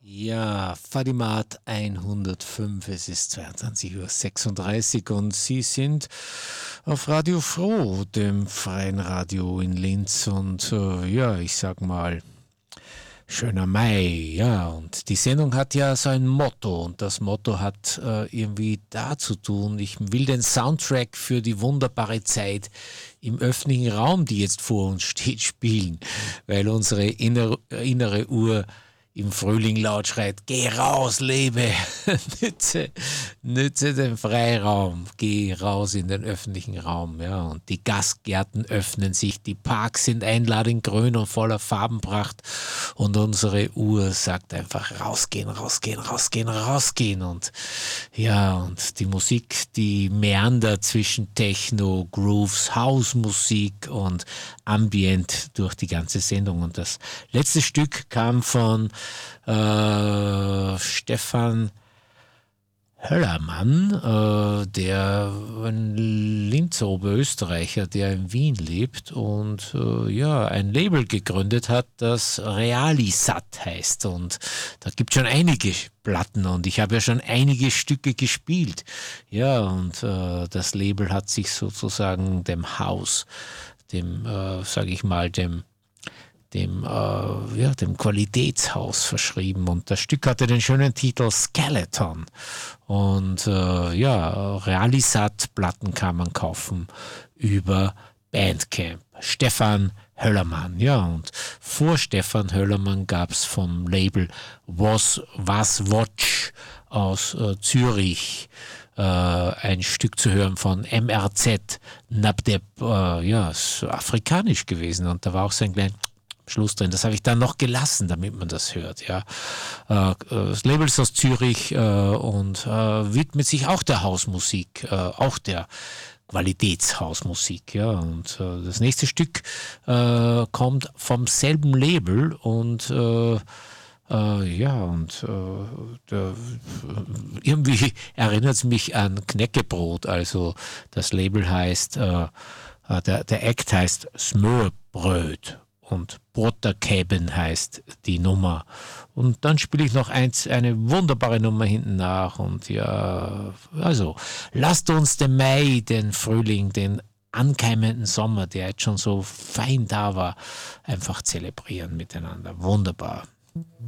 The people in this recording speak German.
Ja, Fadimat 105, es ist 22:36 Uhr und Sie sind auf Radio Froh, dem freien Radio in Linz und ja, ich sag mal, schöner Mai, ja, und die Sendung hat ja so ein Motto und das Motto hat irgendwie da zu tun, ich will den Soundtrack für die wunderbare Zeit im öffentlichen Raum, die jetzt vor uns steht, spielen, weil unsere innere Uhr im Frühling laut schreit, geh raus, lebe, nütze den Freiraum, geh raus in den öffentlichen Raum, ja, und die Gastgärten öffnen sich, die Parks sind einladend grün und voller Farbenpracht und unsere Uhr sagt einfach rausgehen, rausgehen, rausgehen, rausgehen und ja, und die Musik, die meandert zwischen Techno, Grooves, House-Musik und Ambient durch die ganze Sendung und das letzte Stück kam von Stefan Höllermann, der ein Linzer Oberösterreicher, der in Wien lebt und ja, ein Label gegründet hat, das Realisat heißt. Und da gibt es schon einige Platten und ich habe ja schon einige Stücke gespielt. Ja, und das Label hat sich sozusagen dem Haus, dem, sage ich mal, dem Qualitätshaus verschrieben und das Stück hatte den schönen Titel Skeleton und ja, Realisat-Platten kann man kaufen über Bandcamp. Stefan Höllermann, ja, und vor Stefan Höllermann gab es vom Label Was Watch aus Zürich ein Stück zu hören von MRZ, Nabdeb, ja, ist afrikanisch gewesen und da war auch so ein kleiner Schluss drin. Das habe ich dann noch gelassen, damit man das hört. Ja. Das Label ist aus Zürich und widmet sich auch der Hausmusik, auch der Qualitätshausmusik. Ja. Und das nächste Stück kommt vom selben Label und ja, und irgendwie erinnert es mich an Knäckebrot. Also das Label heißt, der Act heißt Smørbrød. Und Brotterkäben heißt die Nummer. Und dann spiele ich noch eine wunderbare Nummer hinten nach. Und ja, also lasst uns den Mai, den Frühling, den ankeimenden Sommer, der jetzt schon so fein da war, einfach zelebrieren miteinander. Wunderbar.